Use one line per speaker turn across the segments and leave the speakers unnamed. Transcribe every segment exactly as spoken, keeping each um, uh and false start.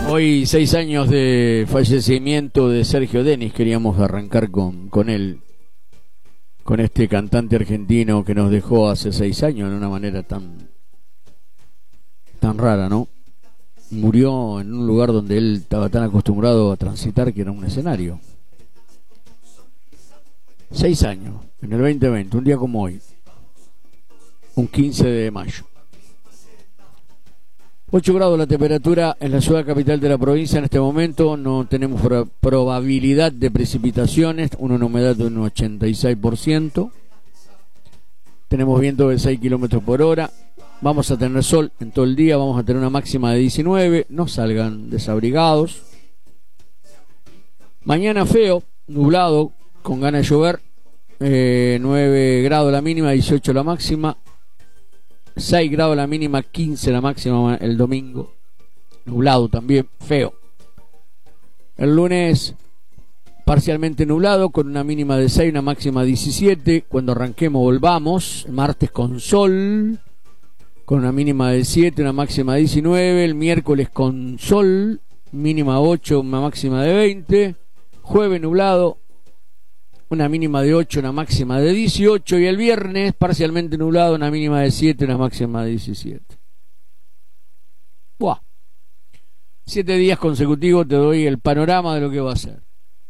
Hoy seis años de fallecimiento de Sergio Denis. Queríamos arrancar con, con él, con este cantante argentino que nos dejó hace seis años de una manera tan tan rara, ¿no? Murió en un lugar donde él estaba tan acostumbrado a transitar, que era un escenario. Seis años, en el veinte veinte, un día como hoy, un quince de mayo. ocho grados la temperatura en la ciudad capital de la provincia en este momento. No tenemos pro- probabilidad de precipitaciones, una humedad de un ochenta y seis por ciento. Tenemos viento de seis kilómetros por hora. Vamos a tener sol en todo el día, vamos a tener una máxima de diecinueve. No salgan desabrigados. Mañana feo, nublado, con ganas de llover. eh, nueve grados la mínima, dieciocho la máxima. seis grados la mínima, quince la máxima el domingo. Nublado también, feo. El lunes parcialmente nublado, con una mínima de seis, una máxima de diecisiete. Cuando arranquemos volvamos. El martes con sol, con una mínima de siete, una máxima de diecinueve. El miércoles con sol, mínima ocho, una máxima de veinte. Jueves nublado, una mínima de ocho, una máxima de dieciocho. Y el viernes parcialmente nublado, una mínima de siete, una máxima de diecisiete. Buah. Siete días consecutivos te doy el panorama de lo que va a ser.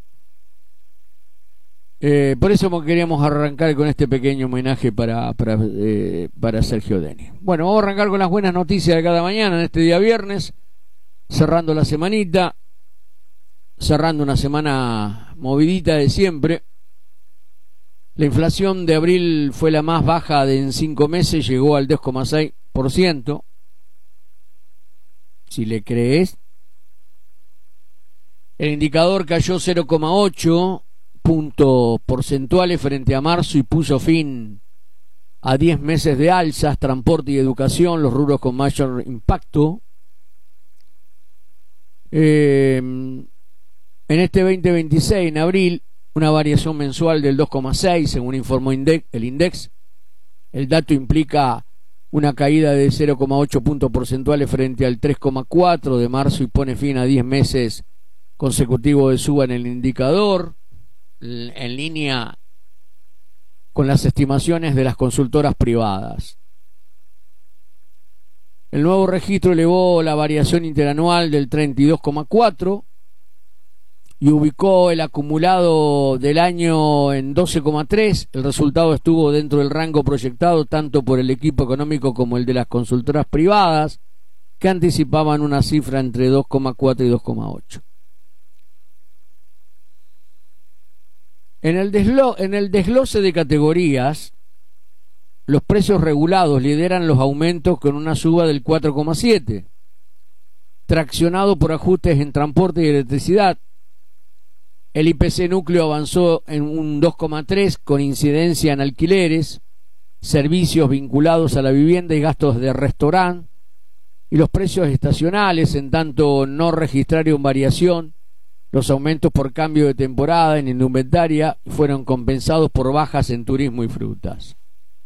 Eh, por eso queríamos arrancar con este pequeño homenaje para, para, eh, para Sergio Denis. Bueno, vamos a arrancar con las buenas noticias de cada mañana en este día viernes, cerrando la semanita, cerrando una semana movidita de siempre. La inflación de abril fue la más baja de en cinco meses, llegó al dos coma seis por ciento. Si le crees. El indicador cayó cero coma ocho puntos porcentuales frente a marzo y puso fin a diez meses de alzas. Transporte y educación, los rubros con mayor impacto. Eh, en este veinte veintiséis, en abril, una variación mensual del dos coma seis, según informó Index, el Index. El dato implica una caída de cero coma ocho puntos porcentuales frente al tres coma cuatro de marzo y pone fin a diez meses consecutivos de suba en el indicador, en línea con las estimaciones de las consultoras privadas. El nuevo registro elevó la variación interanual del treinta y dos coma cuatro y ubicó el acumulado del año en doce coma tres. El resultado estuvo dentro del rango proyectado tanto por el equipo económico como el de las consultoras privadas, que anticipaban una cifra entre dos coma cuatro y dos coma ocho. En el, deslo en el desglose de categorías, los precios regulados lideran los aumentos con una suba del cuatro coma siete, traccionado por ajustes en transporte y electricidad. El I P C núcleo avanzó en un dos coma tres con incidencia en alquileres, servicios vinculados a la vivienda y gastos de restaurante, y los precios estacionales, en tanto no registraron variación. Los aumentos por cambio de temporada en indumentaria fueron compensados por bajas en turismo y frutas.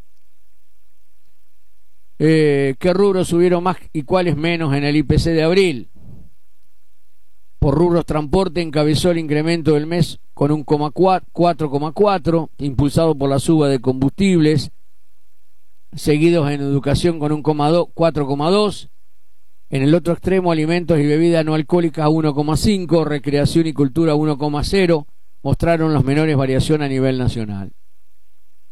Eh, ¿Qué rubros subieron más y cuáles menos en el I P C de abril? Por rubros, transporte encabezó el incremento del mes con un cuatro coma cuatro, impulsado por la suba de combustibles, seguidos en educación con un cuatro coma dos. En el otro extremo, alimentos y bebidas no alcohólicas uno coma cinco, recreación y cultura uno coma cero, mostraron las menores variaciones a nivel nacional.